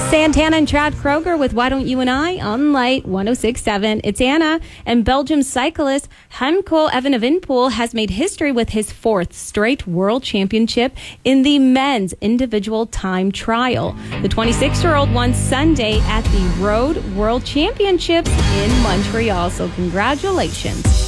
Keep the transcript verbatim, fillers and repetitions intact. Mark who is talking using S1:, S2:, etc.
S1: Santana and Chad Kroger with Why Don't You and I on Light one oh six point seven. It's Anna, and Belgium cyclist Remco Evenepoel has made history with his fourth straight world championship in the men's individual time trial. The twenty-six-year-old won Sunday at the Road World Championships in Montreal, so congratulations.